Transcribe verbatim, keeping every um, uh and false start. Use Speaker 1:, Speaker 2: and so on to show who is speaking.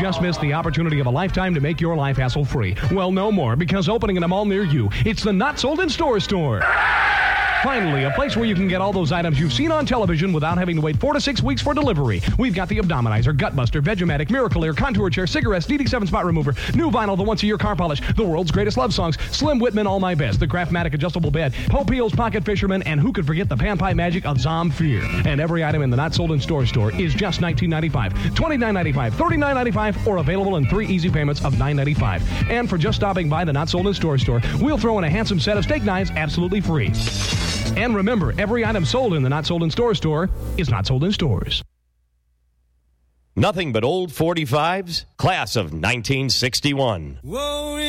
Speaker 1: just missed the opportunity of a lifetime to make your life hassle-free. Well, no more, because opening in a mall near you, it's the Not Sold in Store store. Finally, a place where you can get all those items you've seen on television without having to wait four to six weeks for delivery. We've got the Abdominizer, Gutbuster, Vegematic, Miracle Air, Contour Chair, Cigarettes, D D seven Spot Remover, New Vinyl, the once-a-year car polish, the world's greatest love songs, Slim Whitman, All My Best, the Craftmatic Adjustable Bed, Popeil's Pocket Fisherman, and who could forget the Panpipe Magic of Zomfear. And every item in the Not Sold in Store store is just nineteen ninety-five dollars, twenty-nine ninety-five, thirty-nine ninety-five, or available in three easy payments of nine ninety-five. And for just stopping by the Not Sold in Store store, we'll throw in a handsome set of steak knives absolutely free. And remember, every item sold in the Not Sold in Store store is not sold in stores.
Speaker 2: Nothing but old forty-fives, class of nineteen sixty-one.
Speaker 3: Whoa.